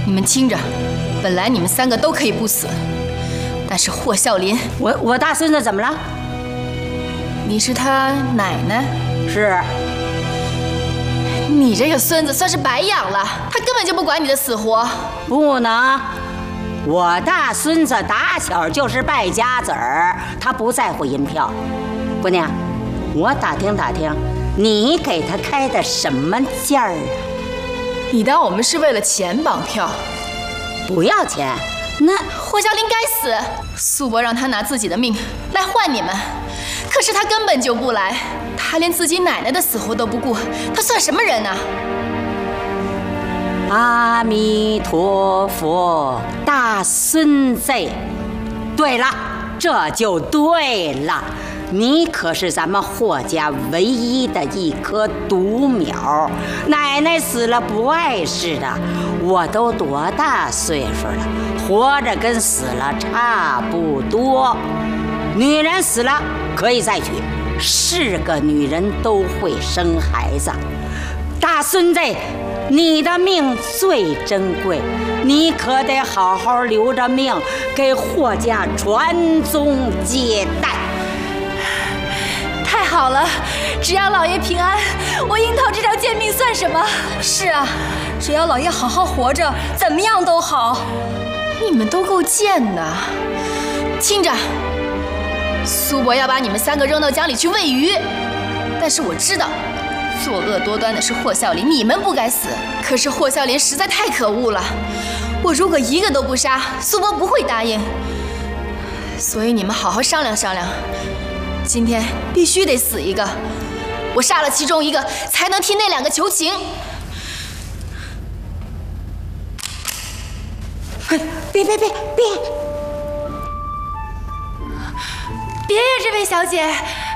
你们听着，本来你们3个都可以不死，但是霍啸林， 我大孙子怎么了？ 你是他奶奶？ 是。 你这个孙子算是白养了，他根本就不管你的死活。 不能，我大孙子打小就是败家子儿，他不在乎银票。姑娘，我打听打听，你给他开的什么价儿啊？ 你当我们是为了钱绑票？ 不要钱，那霍啸林该死，苏伯让他拿自己的命来换你们，可是他根本就不来，他连自己奶奶的死活都不顾，他算什么人啊？ 阿弥陀佛，大孙子。对了，这就对了，你可是咱们霍家唯一的一棵独苗，奶奶死了不碍事的。我都多大岁数了，活着跟死了差不多。女人死了可以再娶，是个女人都会生孩子。大孙子，你的命最珍贵，你可得好好留着命，给霍家传宗接代。 太好了，只要老爷平安，我樱桃这条贱命算什么？是啊，只要老爷好好活着，怎么样都好。你们都够贱的！听着，苏伯要把你们3个扔到江里去喂鱼，但是我知道，作恶多端的是霍啸林，你们不该死。可是霍啸林实在太可恶了，我如果一个都不杀，苏伯不会答应。所以你们好好商量商量。今天必须得死一个，我杀了其中一个，才能替那2个求情。 别！ 别呀，这位小姐，